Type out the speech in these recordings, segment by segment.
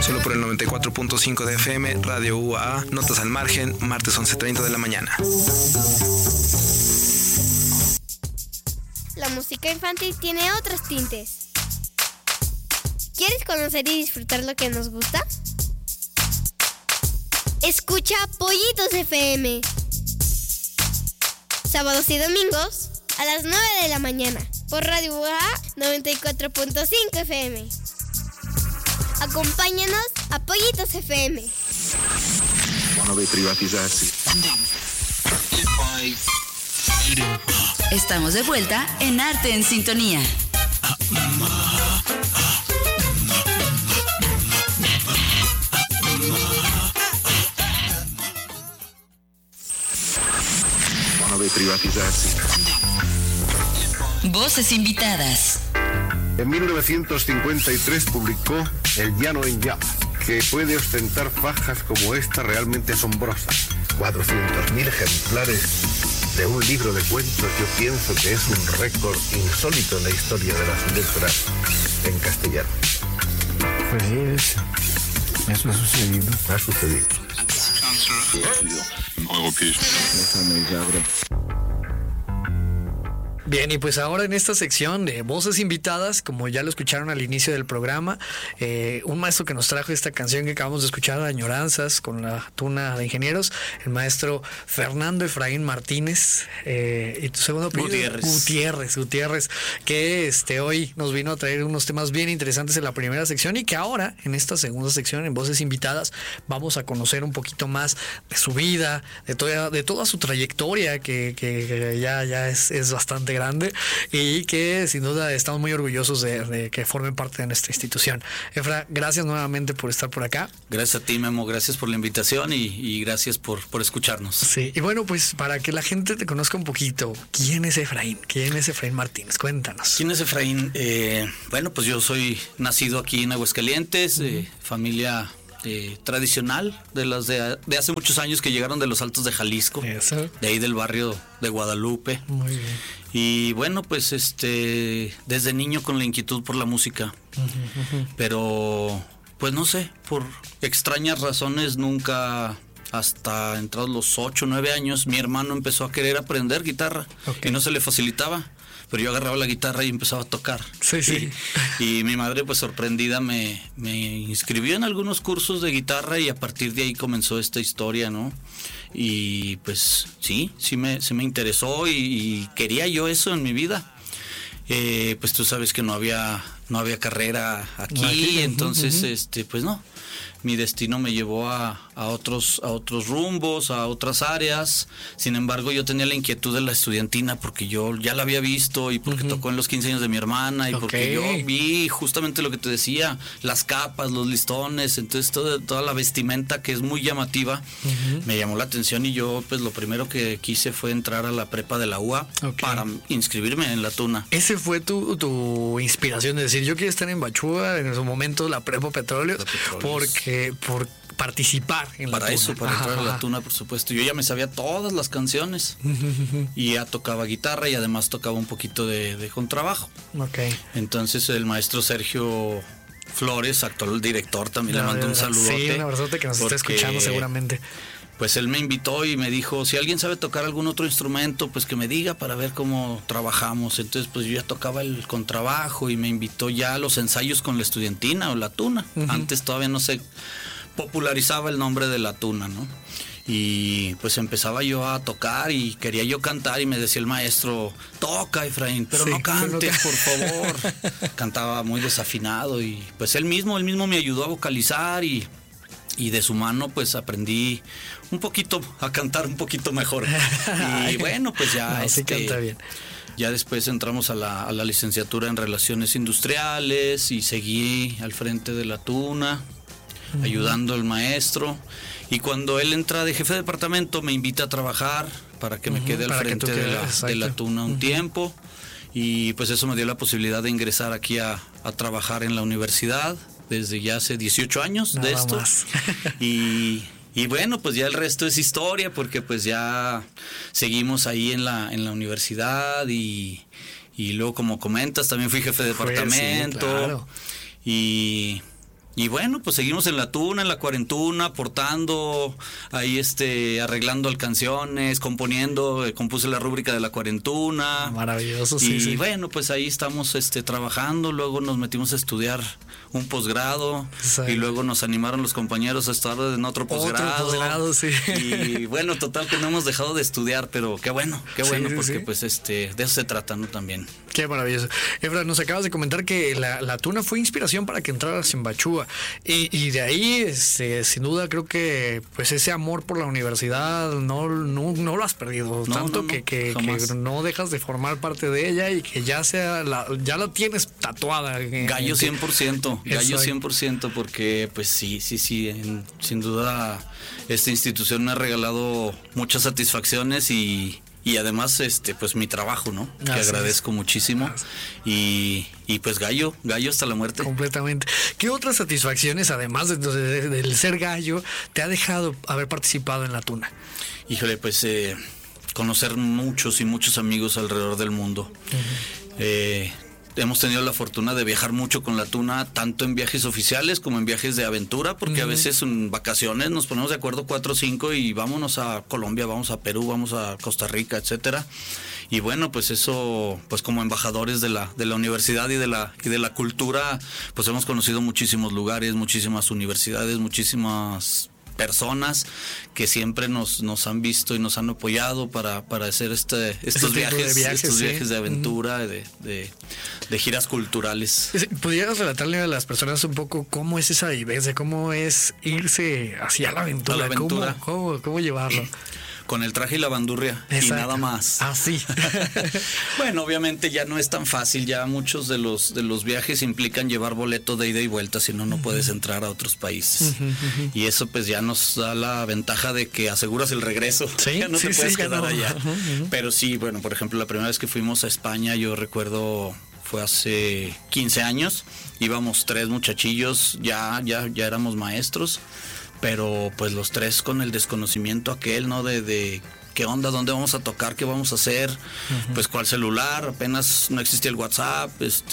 Solo por el 94.5 de FM, Radio UAA, Notas al Margen, martes 11:30 de la mañana. La música infantil tiene otros tintes. ¿Quieres conocer y disfrutar lo que nos gusta? Escucha Pollitos FM. Sábados y domingos a las 9 de la mañana por Radio UAA 94.5 FM. Acompáñanos a Pollitos FM. Estamos de vuelta en Arte en Sintonía. Voces invitadas. En 1953 publicó El llano en llamas, que puede ostentar fajas como esta realmente asombrosas. 400.000 ejemplares de un libro de cuentos. Yo pienso que es un récord insólito en la historia de las letras en castellano. Pues eso ha sucedido. Ha sucedido. Bien, y pues ahora en esta sección de voces invitadas, como ya lo escucharon al inicio del programa, un maestro que nos trajo esta canción que acabamos de escuchar, Añoranzas, con la Tuna de Ingenieros, el maestro Fernando Efraín Martínez, y tu segundo apellido Gutiérrez, que hoy nos vino a traer unos temas bien interesantes en la primera sección, y que ahora en esta segunda sección, en voces invitadas, vamos a conocer un poquito más de su vida, de toda su trayectoria, que ya es bastante grande, y que sin duda estamos muy orgullosos de que formen parte de nuestra institución. Efra, gracias nuevamente por estar por acá. Gracias a ti, Memo, gracias por la invitación y gracias por escucharnos. Sí, y bueno, pues para que la gente te conozca un poquito, ¿quién es Efraín? ¿Quién es Efraín Martínez? Cuéntanos. ¿Quién es Efraín? Bueno, pues yo soy nacido aquí en Aguascalientes, familia tradicional, de hace muchos años, que llegaron de los Altos de Jalisco. Eso. De ahí del barrio de Guadalupe. Muy bien. Y bueno, pues desde niño con la inquietud por la música. Pero pues no sé, por extrañas razones nunca, hasta entrados los 8 o 9 años, mi hermano empezó a querer aprender guitarra. Okay. Y no se le facilitaba. Pero yo agarraba la guitarra y empezaba a tocar. Sí. Y mi madre, pues sorprendida, me inscribió en algunos cursos de guitarra, y a partir de ahí comenzó esta historia, ¿no? Y pues sí me interesó, y quería yo eso en mi vida. Pues tú sabes que no había carrera aquí, entonces pues no. Mi destino me llevó a otros rumbos, a otras áreas. Sin embargo, yo tenía la inquietud de la estudiantina, porque yo ya la había visto, y porque tocó en los 15 años de mi hermana, y porque yo vi justamente lo que te decía, las capas, los listones, entonces toda la vestimenta, que es muy llamativa, me llamó la atención, y yo pues lo primero que quise fue entrar a la prepa de la UA para inscribirme en la Tuna. Ese fue tu inspiración, de decir, yo quiero estar en Bachúa, en su momento la prepa Petróleos, por participar en la Tuna. Para entrar a la Tuna, por supuesto. Yo ya me sabía todas las canciones y ya tocaba guitarra, y además tocaba un poquito de contrabajo. Okay. Entonces el maestro Sergio Flores, actual director, también le mando un saludote. Sí, un abrazote, que nos está escuchando seguramente. Pues él me invitó y me dijo, si alguien sabe tocar algún otro instrumento, pues que me diga para ver cómo trabajamos. Entonces pues yo ya tocaba el contrabajo, y me invitó ya a los ensayos con la estudiantina o la Tuna. Antes todavía no se popularizaba el nombre de la Tuna, ¿no? Y pues empezaba yo a tocar, y quería yo cantar, y me decía el maestro, toca, Efraín, pero no cantes, por favor. Cantaba muy desafinado, y pues él mismo me ayudó a vocalizar, y de su mano pues aprendí un poquito a cantar un poquito mejor. Y bueno, pues ya sí canta bien. Ya después entramos a la licenciatura en Relaciones Industriales, y seguí al frente de la Tuna, ayudando al maestro. Y cuando él entra de jefe de departamento, me invita a trabajar para que me quede al frente de la Tuna un tiempo. Y pues eso me dio la posibilidad de ingresar aquí a trabajar en la universidad desde ya hace 18 años. Nada de esto. Más. Y bueno, pues ya el resto es historia, porque pues ya seguimos ahí en la universidad, y luego, como comentas, también fui jefe de departamento. Sí, claro. Y Y bueno, pues seguimos en la tuna, en la cuarentuna, aportando, ahí arreglando canciones, componiendo, compuse la rúbrica de la cuarentuna. Maravilloso, y sí. Bueno, pues ahí estamos trabajando, luego nos metimos a estudiar un posgrado. Exacto. Y luego nos animaron los compañeros a estar en otro posgrado. Otro posgrado, sí. Y bueno, total que no hemos dejado de estudiar, pero qué bueno, Sí, porque sí. pues de eso se trata, ¿no? También. Qué maravilloso. Efra, nos acabas de comentar que la tuna fue inspiración para que entraras en Bachúa. Y de ahí, sin duda, creo que pues ese amor por la universidad no lo has perdido. No, tanto no, que no dejas de formar parte de ella y que ya la tienes tatuada. Gallo 100%, gallo Exacto. 100%, porque pues sí, sin duda esta institución me ha regalado muchas satisfacciones y además pues mi trabajo, ¿no? Que Así agradezco muchísimo y pues gallo hasta la muerte. Completamente. ¿Qué otras satisfacciones, además del ser gallo, te ha dejado haber participado en la tuna? Híjole, pues conocer muchos y muchos amigos alrededor del mundo. Hemos tenido la fortuna de viajar mucho con la tuna, tanto en viajes oficiales como en viajes de aventura, porque a veces en vacaciones nos ponemos de acuerdo 4 o 5 y vámonos a Colombia, vamos a Perú, vamos a Costa Rica, etcétera. Y bueno, pues eso, pues como embajadores de la universidad y de la cultura, pues hemos conocido muchísimos lugares, muchísimas universidades, muchísimas personas que siempre nos han visto y nos han apoyado para hacer estos viajes de aventura, de giras culturales. ¿Pudieras relatarle a las personas un poco cómo es esa vivencia, cómo es irse hacia la aventura? A la aventura. ¿Cómo llevarlo? Con el traje y la bandurria. Exacto. Y nada más. Así. Bueno, obviamente ya no es tan fácil, ya muchos de los viajes implican llevar boleto de ida y vuelta, si no puedes entrar a otros países. Y eso pues ya nos da la ventaja de que aseguras el regreso. Sí, ya no te puedes quedar no. allá. Pero sí, bueno, por ejemplo, la primera vez que fuimos a España, yo recuerdo, fue hace 15 años, íbamos 3 muchachillos, ya éramos maestros, pero pues los 3 con el desconocimiento aquel, ¿no? De qué onda, dónde vamos a tocar, qué vamos a hacer, pues cuál celular, apenas no existía el WhatsApp,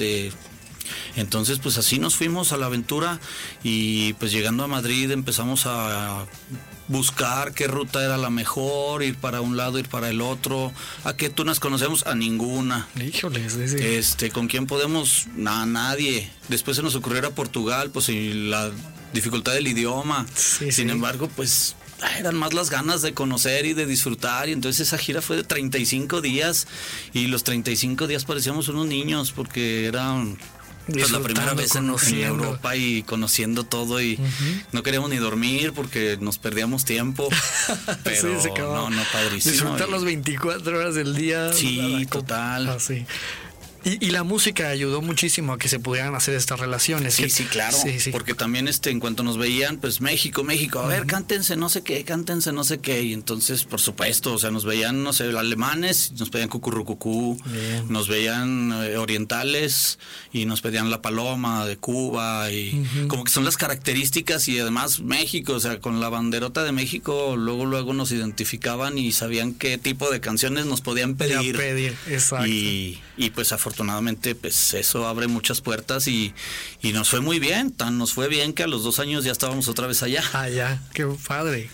entonces pues así nos fuimos a la aventura y pues llegando a Madrid empezamos a buscar qué ruta era la mejor, ir para un lado, ir para el otro. ¿A qué tunas conocemos? A ninguna. Híjole, sí. ¿Con quién podemos? Nadie. Después se nos ocurrió ir a Portugal, pues y la dificultad del idioma. Sin embargo, pues eran más las ganas de conocer y de disfrutar, y entonces esa gira fue de 35 días y los 35 días parecíamos unos niños porque eran pues la primera vez en Europa y conociendo todo y no queríamos ni dormir porque nos perdíamos tiempo, pero sí, no, padrísimo. Disfrutar las 24 horas del día. Sí, total. Así. Y la música ayudó muchísimo a que se pudieran hacer estas relaciones. Sí, claro. Sí. Porque también en cuanto nos veían, pues México, a ver, cántense no sé qué. Y entonces, por supuesto, o sea, nos veían, no sé, alemanes, nos pedían cucurrucucú, nos veían orientales y nos pedían la paloma de Cuba y como que son las características, y además México, o sea, con la banderota de México, luego nos identificaban y sabían qué tipo de canciones nos podían pedir. Exacto. Y pues afortunadamente pues eso abre muchas puertas y nos fue muy bien, nos fue bien que a los 2 años ya estábamos otra vez allá. Qué padre.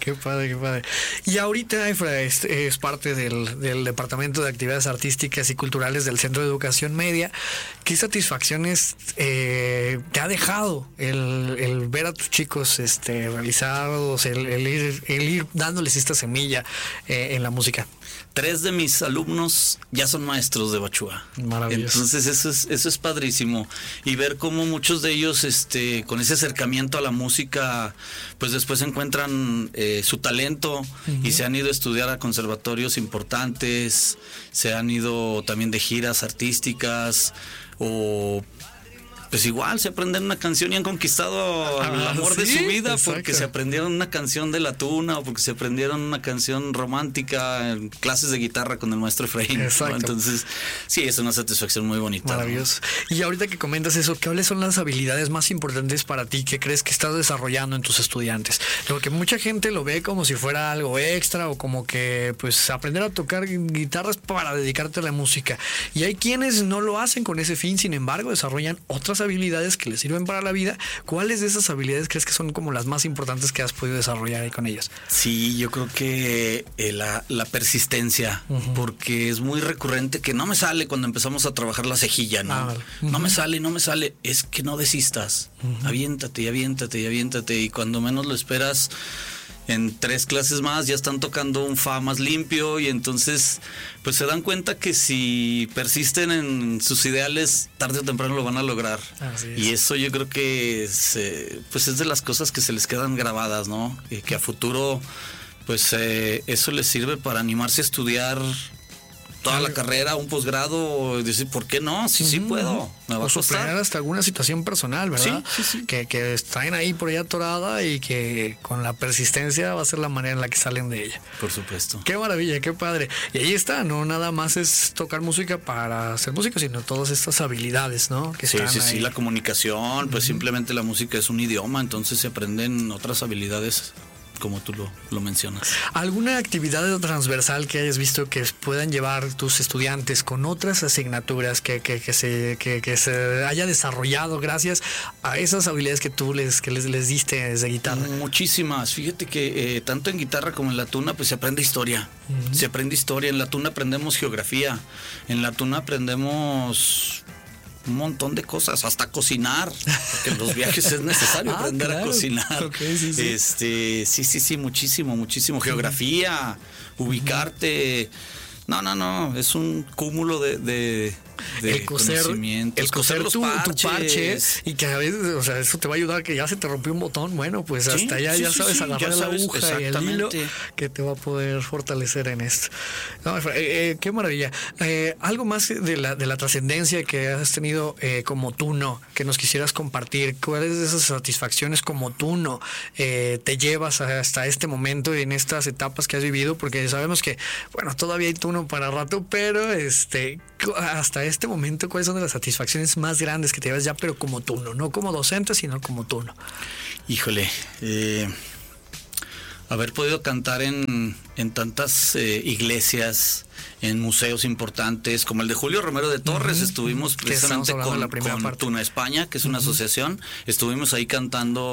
Y ahorita, Efra, es parte del Departamento de Actividades Artísticas y Culturales del Centro de Educación Media. ¿Qué satisfacciones te ha dejado el ver a tus chicos realizados, el ir dándoles esta semilla en la música? 3 de mis alumnos ya son maestros de Bachúa. Maravilloso. Entonces eso es padrísimo. Y ver cómo muchos de ellos con ese acercamiento a la música, pues después encuentran su talento y se han ido a estudiar a conservatorios importantes, se han ido también de giras artísticas o... pues igual se aprenden una canción y han conquistado el amor de su vida, exacto, porque se aprendieron una canción de la tuna o porque se aprendieron una canción romántica en clases de guitarra con el maestro Efraín, ¿no? Entonces sí, es una satisfacción muy bonita. Maravilloso, ¿no? Y ahorita que comentas eso, ¿cuáles son las habilidades más importantes para ti que crees que estás desarrollando en tus estudiantes? Porque mucha gente lo ve como si fuera algo extra o como que pues aprender a tocar guitarras para dedicarte a la música, y hay quienes no lo hacen con ese fin, sin embargo desarrollan otras habilidades que les sirven para la vida. ¿Cuáles de esas habilidades crees que son como las más importantes que has podido desarrollar ahí con ellos? Sí, yo creo que la persistencia, porque es muy recurrente que no me sale cuando empezamos a trabajar la cejilla, ¿no? No me sale, es que no desistas, aviéntate y aviéntate y aviéntate, y cuando menos lo esperas, en 3 clases más ya están tocando un fa más limpio, y entonces pues se dan cuenta que si persisten en sus ideales, tarde o temprano lo van a lograr. Y eso yo creo que pues es de las cosas que se les quedan grabadas, ¿no? Que a futuro pues eso les sirve para animarse a estudiar toda la carrera, un posgrado, decir, ¿por qué no? Sí puedo. Me va a costar. Superar hasta alguna situación personal, ¿verdad? Sí. Que traen ahí por ahí atorada y que con la persistencia va a ser la manera en la que salen de ella. Por supuesto. Qué maravilla, qué padre. Y ahí está, no nada más es tocar música para ser músico, sino todas estas habilidades, ¿no? Que están ahí. La comunicación, pues simplemente la música es un idioma, entonces se aprenden otras habilidades, como tú lo mencionas. ¿Alguna actividad transversal que hayas visto que puedan llevar tus estudiantes con otras asignaturas que se haya desarrollado gracias a esas habilidades que tú les diste desde guitarra? Muchísimas. Fíjate que tanto en guitarra como en la tuna pues se aprende historia. Se aprende historia. En la tuna aprendemos geografía. En la tuna aprendemos un montón de cosas, hasta cocinar, porque en los viajes es necesario aprender a cocinar. Okay, sí, muchísimo. Geografía, ubicarte. No, es un cúmulo de conocimientos. El coser tu parche, y que a veces, o sea, eso te va a ayudar, que ya se te rompió un botón, bueno, pues hasta allá ya sabes agarrar la aguja y el hilo que te va a poder fortalecer en esto. No, qué maravilla. Algo más de la trascendencia que has tenido como tuno, que nos quisieras compartir. ¿Cuáles de esas satisfacciones como tuno te llevas hasta este momento y en estas etapas que has vivido? Porque sabemos que, bueno, todavía hay tuno para rato, pero hasta este momento, ¿cuáles son las satisfacciones más grandes que te llevas ya, pero como tuno, no como docente, sino como tuno? Híjole, haber podido cantar en tantas iglesias, en museos importantes, como el de Julio Romero de Torres. Estuvimos precisamente con Tuna España, que es una asociación. Estuvimos ahí cantando